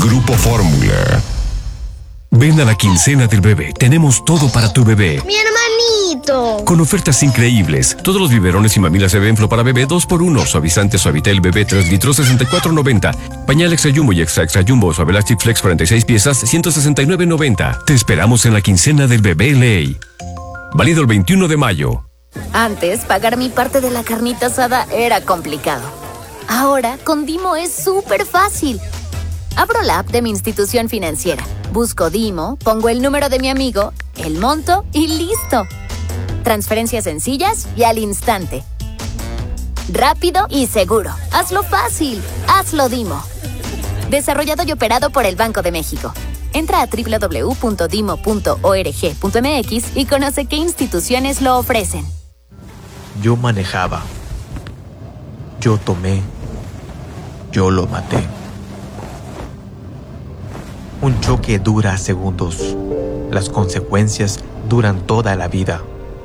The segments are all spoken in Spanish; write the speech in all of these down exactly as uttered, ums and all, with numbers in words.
Grupo Fórmula. Ven a la quincena del bebé. Tenemos todo para tu bebé. ¡Mi hermanito! Con ofertas increíbles. Todos los biberones y mamilas Evenflo para bebé dos por uno. Suavizante Suavitel bebé tres litros sesenta y cuatro noventa. Pañal Extra Jumbo y Extra Extra Jumbo Suavelastic Flex cuarenta y seis piezas ciento sesenta y nueve noventa. Te esperamos en la quincena del bebé Ley. Válido el veintiuno de mayo. Antes, pagar mi parte de la carnita asada era complicado. Ahora, con Dimo es súper fácil. Abro la app de mi institución financiera, busco Dimo, pongo el número de mi amigo, el monto y ¡listo! Transferencias sencillas y al instante. Rápido y seguro. Hazlo fácil. Hazlo Dimo. Desarrollado y operado por el Banco de México. Entra a doble u doble u doble u punto dimo punto org punto m x y conoce qué instituciones lo ofrecen. Yo manejaba. Yo tomé. Yo lo maté. Un choque dura segundos. Las consecuencias duran toda la vida.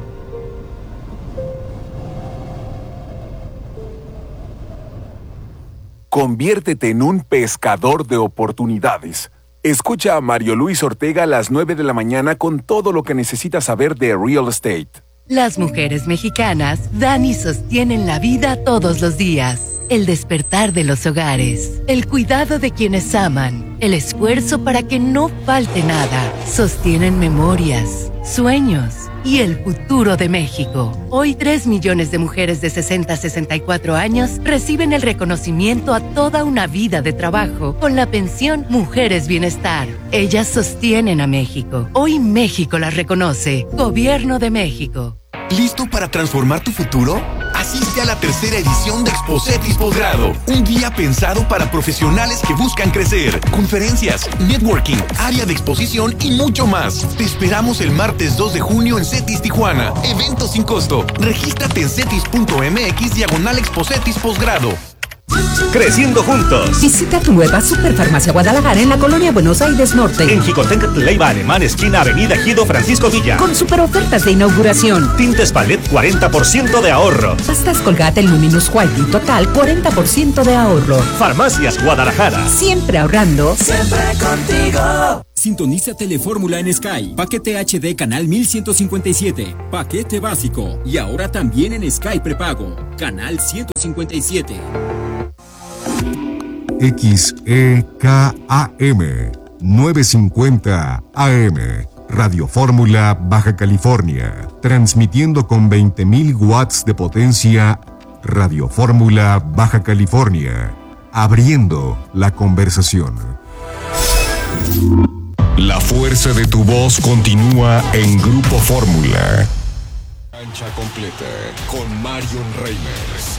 Conviértete en un pescador de oportunidades. Escucha a Mario Luis Ortega a las nueve de la mañana con todo lo que necesitas saber de real estate. Las mujeres mexicanas dan y sostienen la vida todos los días. El despertar de los hogares, el cuidado de quienes aman, el esfuerzo para que no falte nada. Sostienen memorias, sueños y el futuro de México. Hoy tres millones de mujeres de sesenta a sesenta y cuatro años reciben el reconocimiento a toda una vida de trabajo con la pensión Mujeres Bienestar. Ellas sostienen a México. Hoy México las reconoce. Gobierno de México. ¿Listo para transformar tu futuro? Asiste a la tercera edición de Expocetis Posgrado, un día pensado para profesionales que buscan crecer. Conferencias, networking, área de exposición y mucho más. Te esperamos el martes dos de junio en CETIS Tijuana. Evento sin costo. Regístrate en cetis punto m x diagonal Expocetis Posgrado. Creciendo juntos. Visita tu nueva Superfarmacia Guadalajara en la colonia Buenos Aires Norte. En Jicotencat Leiva Alemán, esquina Avenida Gido Francisco Villa. Con super ofertas de inauguración. Tintes Palet, cuarenta por ciento de ahorro. Pastas Colgate Luminous White y Total, cuarenta por ciento de ahorro. Farmacias Guadalajara. Siempre ahorrando. Siempre contigo. Sintoniza Telefórmula en Sky. Paquete H D canal mil ciento cincuenta y siete. Paquete básico. Y ahora también en Sky prepago. Canal ciento cincuenta y siete. X E K A M novecientos cincuenta A M Radio Fórmula Baja California, transmitiendo con veinte mil watts de potencia. Radio Fórmula Baja California, abriendo la conversación. La fuerza de tu voz continúa en Grupo Fórmula. Cancha completa con Marion Reimers.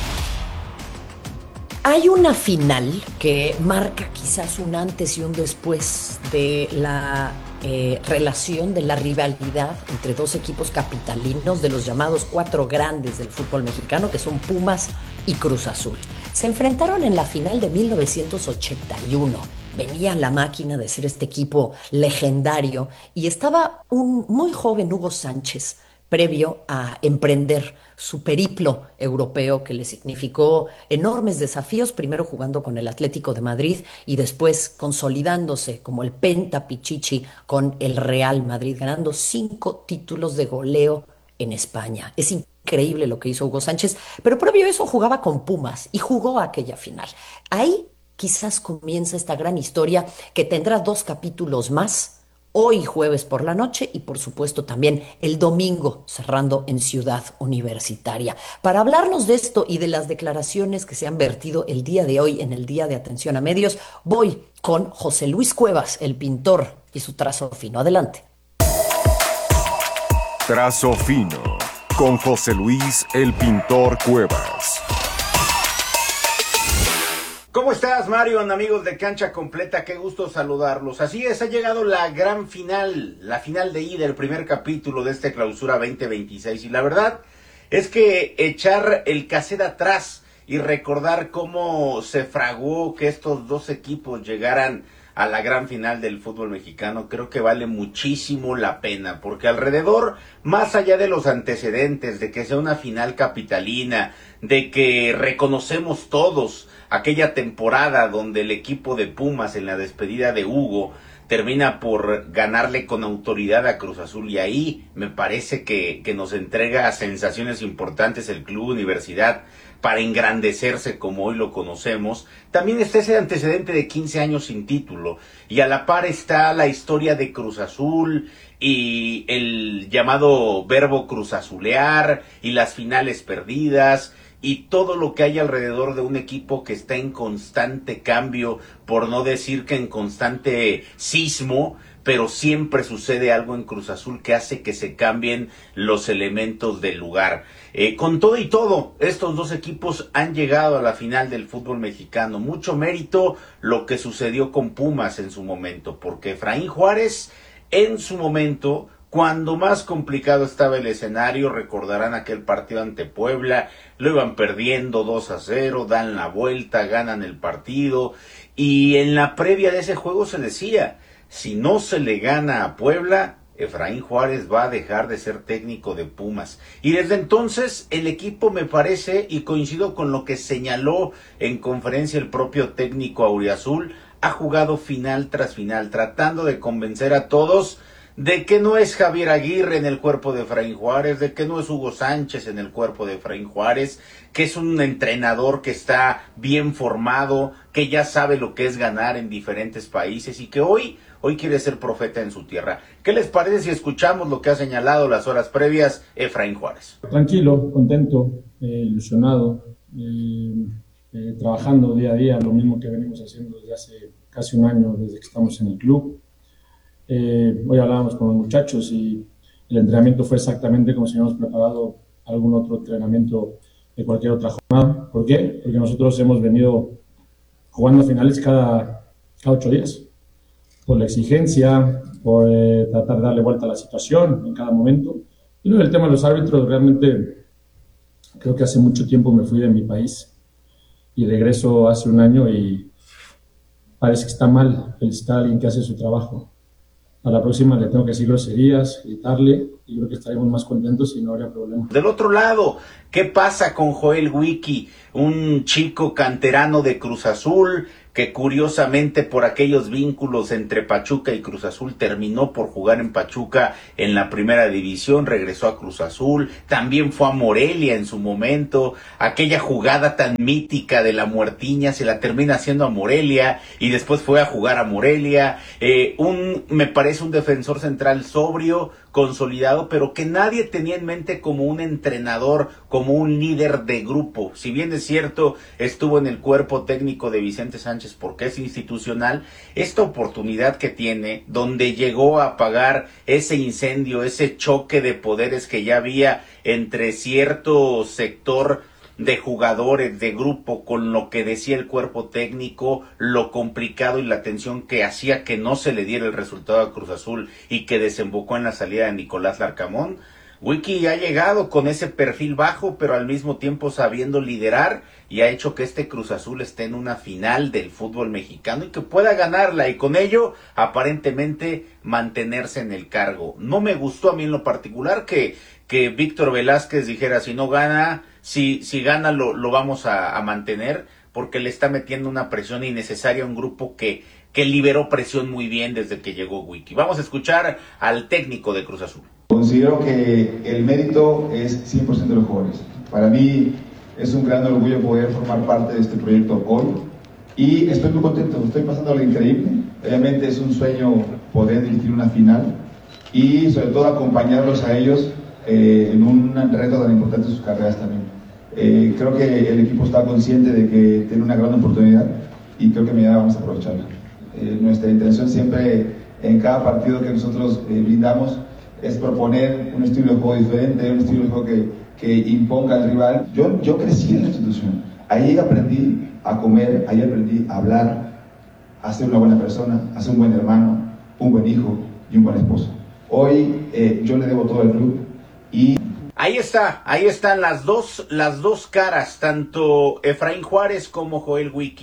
Hay una final que marca quizás un antes y un después de la eh, relación, de la rivalidad entre dos equipos capitalinos de los llamados cuatro grandes del fútbol mexicano, que son Pumas y Cruz Azul. Se enfrentaron en la final de mil novecientos ochenta y uno. Venía la máquina de ser este equipo legendario y estaba un muy joven Hugo Sánchez previo a emprender su periplo europeo que le significó enormes desafíos, primero jugando con el Atlético de Madrid y después consolidándose como el pentapichichi con el Real Madrid, ganando cinco títulos de goleo en España. Es increíble lo que hizo Hugo Sánchez, pero previo a eso jugaba con Pumas y jugó aquella final. Ahí quizás comienza esta gran historia que tendrá dos capítulos más, hoy jueves por la noche y por supuesto también el domingo cerrando en Ciudad Universitaria. Para hablarnos de esto y de las declaraciones que se han vertido el día de hoy en el Día de Atención a Medios, voy con José Luis Cuevas, el pintor, y su trazo fino. Adelante. Trazo fino con José Luis, el pintor Cuevas. ¿Cómo estás, Mario? Amigos de Cancha Completa, qué gusto saludarlos. Así es, ha llegado la gran final, la final de ida, el primer capítulo de esta clausura veinte veintiséis. Y la verdad es que echar el cassette atrás y recordar cómo se fraguó que estos dos equipos llegaran a la gran final del fútbol mexicano, creo que vale muchísimo la pena, porque alrededor, más allá de los antecedentes, de que sea una final capitalina, de que reconocemos todos aquella temporada donde el equipo de Pumas en la despedida de Hugo termina por ganarle con autoridad a Cruz Azul, y ahí me parece que, que nos entrega sensaciones importantes el Club Universidad para engrandecerse como hoy lo conocemos. También está ese antecedente de quince años sin título, y a la par está la historia de Cruz Azul y el llamado verbo cruzazulear y las finales perdidas y todo lo que hay alrededor de un equipo que está en constante cambio, por no decir que en constante sismo, pero siempre sucede algo en Cruz Azul que hace que se cambien los elementos del lugar. Eh, con todo y todo, estos dos equipos han llegado a la final del fútbol mexicano. Mucho mérito lo que sucedió con Pumas en su momento, porque Efraín Juárez en su momento, cuando más complicado estaba el escenario, recordarán aquel partido ante Puebla, lo iban perdiendo dos a cero, dan la vuelta, ganan el partido, y en la previa de ese juego se decía, si no se le gana a Puebla, Efraín Juárez va a dejar de ser técnico de Pumas. Y desde entonces el equipo, me parece, y coincido con lo que señaló en conferencia el propio técnico auriazul, ha jugado final tras final, tratando de convencer a todos de que no es Javier Aguirre en el cuerpo de Efraín Juárez, de que no es Hugo Sánchez en el cuerpo de Efraín Juárez, que es un entrenador que está bien formado, que ya sabe lo que es ganar en diferentes países y que hoy, hoy quiere ser profeta en su tierra. ¿Qué les parece si escuchamos lo que ha señalado las horas previas Efraín Juárez? Tranquilo, contento, eh, ilusionado, eh, eh, trabajando día a día, lo mismo que venimos haciendo desde hace casi un año, desde que estamos en el club. Eh, hoy hablábamos con los muchachos y el entrenamiento fue exactamente como si hubiéramos preparado algún otro entrenamiento de cualquier otra jornada. ¿Por qué? Porque nosotros hemos venido jugando finales cada, cada ocho días, por la exigencia, por eh, tratar de darle vuelta a la situación en cada momento. Y luego el tema de los árbitros, realmente creo que hace mucho tiempo me fui de mi país y regreso hace un año y parece que está mal felicitar a alguien que hace su trabajo. A la próxima le tengo que decir groserías, gritarle, y creo que estaremos más contentos y no habría problema. Del otro lado, ¿qué pasa con Joel Wiki? Un chico canterano de Cruz Azul que curiosamente por aquellos vínculos entre Pachuca y Cruz Azul terminó por jugar en Pachuca en la primera división, regresó a Cruz Azul, también fue a Morelia en su momento, aquella jugada tan mítica de la muertiña se la termina haciendo a Morelia y después fue a jugar a Morelia, eh, un me parece un defensor central sobrio, consolidado, pero que nadie tenía en mente como un entrenador, como un líder de grupo. Si bien es cierto, estuvo en el cuerpo técnico de Vicente Sánchez porque es institucional, esta oportunidad que tiene, donde llegó a apagar ese incendio, ese choque de poderes que ya había entre cierto sector de jugadores, de grupo, con lo que decía el cuerpo técnico, lo complicado y la tensión que hacía que no se le diera el resultado a Cruz Azul y que desembocó en la salida de Nicolás Larcamón. Wiki ha llegado con ese perfil bajo, pero al mismo tiempo sabiendo liderar, y ha hecho que este Cruz Azul esté en una final del fútbol mexicano y que pueda ganarla, y con ello aparentemente mantenerse en el cargo. No me gustó a mí en lo particular que, que Víctor Velázquez dijera, si no gana, si, si gana lo, lo vamos a, a mantener, porque le está metiendo una presión innecesaria a un grupo que, que liberó presión muy bien desde que llegó Wiki. Vamos a escuchar al técnico de Cruz Azul. Considero que el mérito es cien por ciento de los jóvenes. Para mí es un gran orgullo poder formar parte de este proyecto hoy y estoy muy contento, estoy pasando lo increíble. Obviamente es un sueño poder dirigir una final y sobre todo acompañarlos a ellos eh, en un reto tan importante en sus carreras también. Eh, creo que el equipo está consciente de que tiene una gran oportunidad y creo que mañana vamos a aprovecharla. Eh, nuestra intención siempre en cada partido que nosotros eh, brindamos es proponer un estilo de juego diferente, un estilo de juego que, que imponga al rival. Yo, yo crecí en la institución, ahí aprendí a comer, ahí aprendí a hablar, a ser una buena persona, a ser un buen hermano, un buen hijo y un buen esposo. Hoy eh, yo le debo todo al club y... Ahí está, ahí están las dos, las dos caras, tanto Efraín Juárez como Joel Wiki.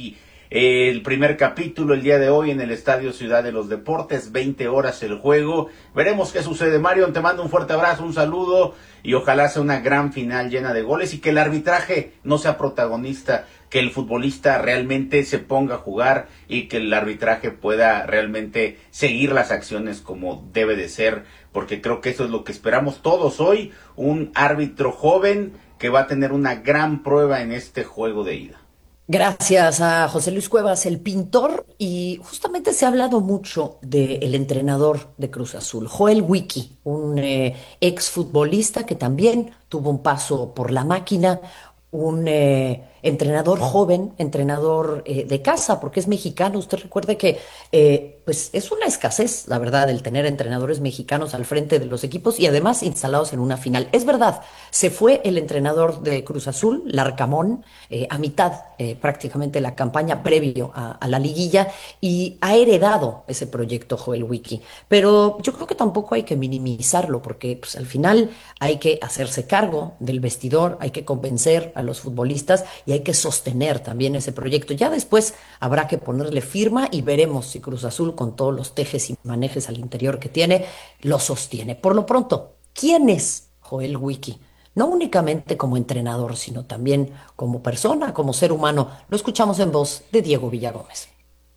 eh, el primer capítulo el día de hoy en el Estadio Ciudad de los Deportes, veinte horas el juego. Veremos qué sucede. Mario, te mando un fuerte abrazo, un saludo y ojalá sea una gran final llena de goles y que el arbitraje no sea protagonista, que el futbolista realmente se ponga a jugar y que el arbitraje pueda realmente seguir las acciones como debe de ser, porque creo que eso es lo que esperamos todos hoy, un árbitro joven que va a tener una gran prueba en este juego de ida. Gracias a José Luis Cuevas, el pintor, y justamente se ha hablado mucho del entrenador de Cruz Azul, Joel Wiki, un eh, exfutbolista que también tuvo un paso por la máquina, un eh, entrenador joven, entrenador eh, de casa, porque es mexicano. Usted recuerde que eh, pues es una escasez, la verdad, el tener entrenadores mexicanos al frente de los equipos y además instalados en una final. Es verdad, se fue el entrenador de Cruz Azul, Larcamón, eh, a mitad eh, prácticamente la campaña previo a, a la liguilla, y ha heredado ese proyecto Joel Wiki. Pero yo creo que tampoco hay que minimizarlo, porque pues, al final hay que hacerse cargo del vestidor, hay que convencer a los futbolistas y hay que sostener también ese proyecto. Ya después habrá que ponerle firma y veremos si Cruz Azul, con todos los tejes y manejes al interior que tiene, lo sostiene. Por lo pronto, ¿quién es Joel Wiki? No únicamente como entrenador, sino también como persona, como ser humano. Lo escuchamos en voz de Diego Villagómez.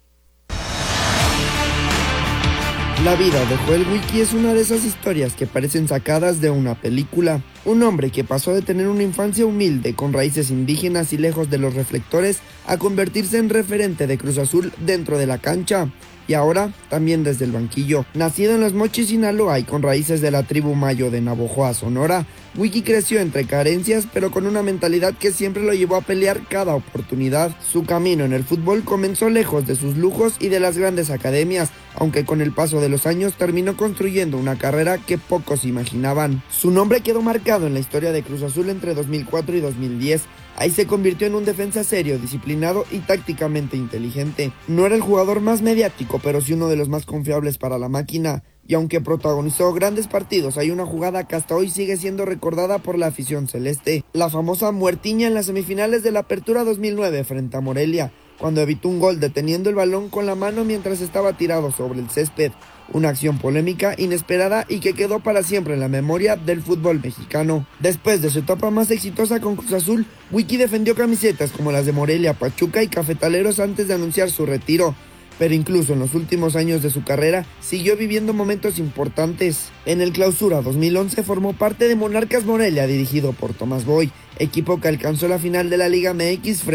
La vida de Joel Wiki es una de esas historias que parecen sacadas de una película. Un hombre que pasó de tener una infancia humilde con raíces indígenas y lejos de los reflectores a convertirse en referente de Cruz Azul dentro de la cancha. Y ahora también desde el banquillo. Nacido en Los Mochis, Sinaloa, y con raíces de la tribu mayo de Navojoa, Sonora, Wiki creció entre carencias, pero con una mentalidad que siempre lo llevó a pelear cada oportunidad. Su camino en el fútbol comenzó lejos de sus lujos y de las grandes academias, aunque con el paso de los años terminó construyendo una carrera que pocos imaginaban. Su nombre quedó marcado en la historia de Cruz Azul entre dos mil cuatro y dos mil diez. Ahí se convirtió en un defensa serio, disciplinado y tácticamente inteligente. No era el jugador más mediático, pero sí uno de los más confiables para la máquina. Y aunque protagonizó grandes partidos, hay una jugada que hasta hoy sigue siendo recordada por la afición celeste. La famosa muertiña en las semifinales de la Apertura dos mil nueve frente a Morelia, cuando evitó un gol deteniendo el balón con la mano mientras estaba tirado sobre el césped. Una acción polémica, inesperada y que quedó para siempre en la memoria del fútbol mexicano. Después de su etapa más exitosa con Cruz Azul, Wiki defendió camisetas como las de Morelia, Pachuca y Cafetaleros antes de anunciar su retiro. Pero incluso en los últimos años de su carrera, siguió viviendo momentos importantes. En el Clausura dos mil once formó parte de Monarcas Morelia, dirigido por Tomás Boy, equipo que alcanzó la final de la Liga M X frente